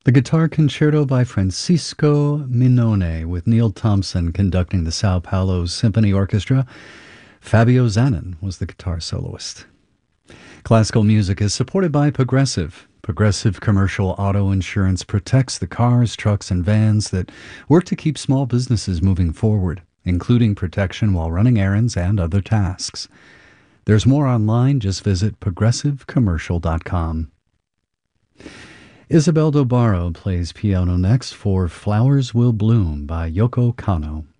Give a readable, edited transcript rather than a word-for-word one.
The Guitar Concerto by Francisco Minone, with Neil Thompson conducting the Sao Paulo Symphony Orchestra. Fabio Zanin was the guitar soloist. Classical music is supported by Progressive. Progressive Commercial Auto Insurance protects the cars, trucks, and vans that work to keep small businesses moving forward, including protection while running errands and other tasks. There's more online. Just visit progressivecommercial.com. Isabel Dobaro plays piano next for Flowers Will Bloom by Yoko Kanno.